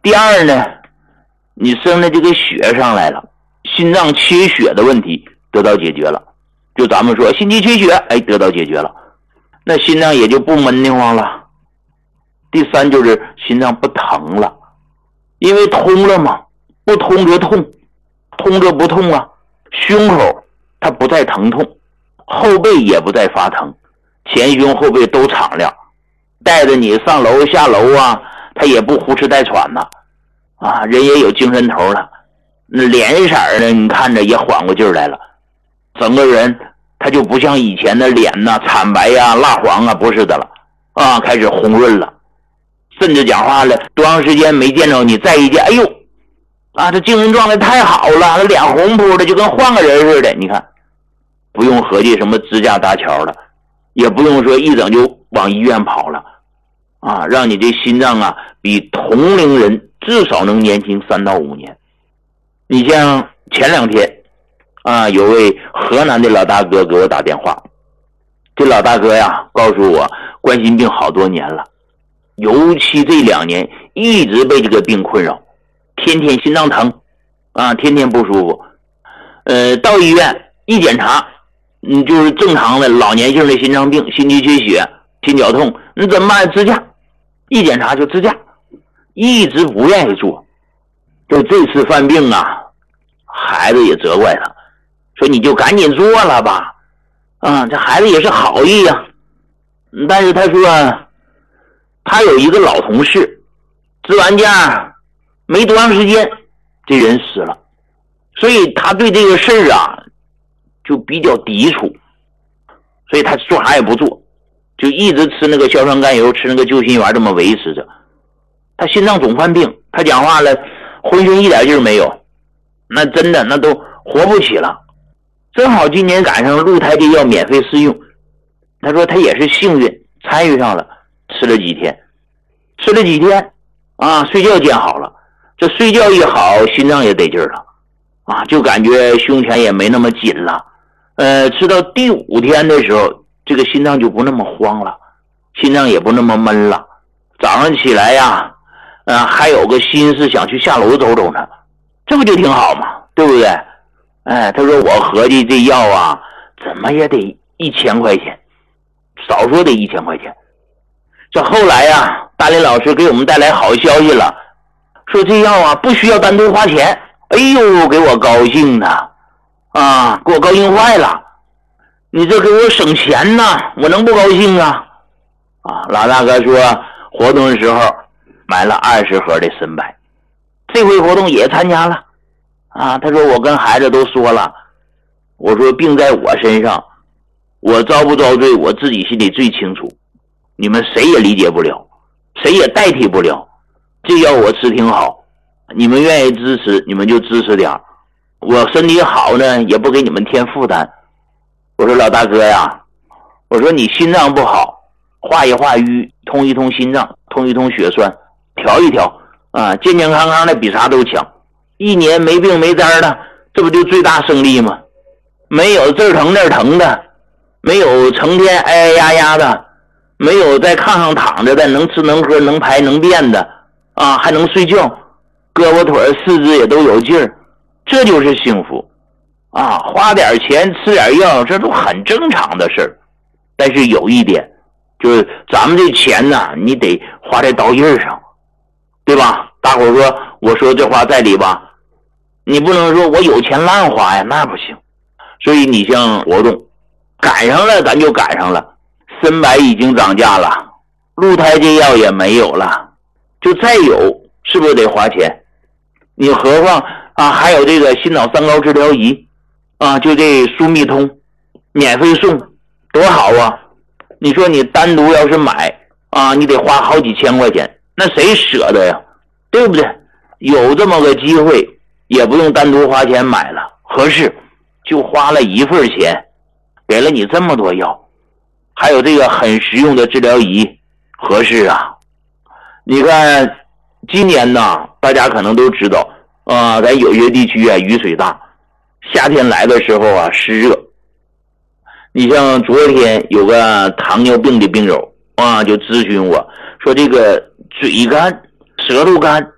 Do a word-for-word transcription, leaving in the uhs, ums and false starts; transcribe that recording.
第二呢，你生的这个血上来了，心脏缺血的问题得到解决了，就咱们说心肌缺血，哎，得到解决了，那心脏也就不闷得慌了。第三就是心脏不疼了，因为通了嘛，不通则痛，通则不痛啊。胸口它不再疼痛，后背也不再发疼，前胸后背都敞亮，带着你上楼下楼啊，他也不胡吃带喘了啊，人也有精神头了，那脸色呢，你看着也缓过劲儿来了，整个人他就不像以前的脸呐、惨白呀、蜡黄啊，不是的了啊，开始红润了，甚至讲话了，多长时间没见着你，再一见，哎呦啊，这精神状态太好了，脸红扑的，就跟换个人似的。你看，不用合计什么支架搭桥了，也不用说一整就往医院跑了啊，让你这心脏啊比同龄人至少能年轻三到五年。你像前两天啊，有位河南的老大哥给我打电话，这老大哥呀告诉我冠心病好多年了，尤其这两年一直被这个病困扰，天天心脏疼啊，天天不舒服。呃，到医院一检查，嗯，就是正常的老年性的心脏病，心肌缺血、心绞痛，你怎么办？支架。一检查就支架，一直不愿意做。就这次犯病啊，孩子也责怪他，说你就赶紧做了吧。啊，这孩子也是好意呀、啊，但是他说他有一个老同事，支完架没多长时间，这人死了，所以他对这个事儿啊就比较抵触，所以他做啥也不做，就一直吃那个硝酸甘油，吃那个救心丸，这么维持着。他心脏总犯病，他讲话了浑身一点劲儿没有，那真的那都活不起了。正好今年赶上鹿胎这药免费试用，他说他也是幸运参与上了，吃了几天，吃了几天啊，睡觉见好了，这睡觉一好，心脏也得劲儿了啊，就感觉胸前也没那么紧了。呃，吃到第五天的时候，这个心脏就不那么慌了，心脏也不那么闷了。早上起来呀，呃，还有个心思想去下楼走走呢，这不就挺好吗？对不对？哎，他说我合计这药啊，怎么也得一千块钱，少说得一千块钱。这后来呀，大林老师给我们带来好消息了，说这药啊不需要单独花钱。哎呦，给我高兴的啊，给我高兴坏了！你这给我省钱呐，我能不高兴啊？啊，老大哥说活动的时候买了二十盒的参白，这回活动也参加了啊。他说我跟孩子都说了，我说病在我身上，我遭不遭罪我自己心里最清楚，你们谁也理解不了，谁也代替不了。这药我吃挺好，你们愿意支持你们就支持点，我身体好呢也不给你们添负担。我说老大哥呀，我说你心脏不好，化一化瘀，通一通心脏，通一通血栓，调一调啊，健健康康的比啥都强。一年没病没灾的，这不就最大胜利吗？没有这儿疼那儿疼的，没有成天哎哎呀呀的，没有在炕上躺着的，能吃能喝能排能便的啊，还能睡觉，胳膊腿四肢也都有劲儿，这就是幸福啊！花点钱吃点药，这都很正常的事儿。但是有一点，就是咱们这钱呢，你得花在刀刃上，对吧？大伙说我说这话在理吧？你不能说我有钱乱花呀，那不行。所以你像活动赶上了，咱就赶上了。参白已经涨价了，鹿胎这药也没有了，就再有是不是得花钱？你何况啊，还有这个心脑三高治疗仪啊，就这舒密通免费送，多好啊！你说你单独要是买啊，你得花好几千块钱，那谁舍得呀？对不对？有这么个机会，也不用单独花钱买了，合适就花了一份钱，给了你这么多药，还有这个很实用的治疗仪，合适啊！你看今年呢，大家可能都知道啊，咱有些地区啊雨水大，夏天来的时候啊湿热。你像昨天有个糖尿病的病友啊，就咨询我说这个嘴干、舌头干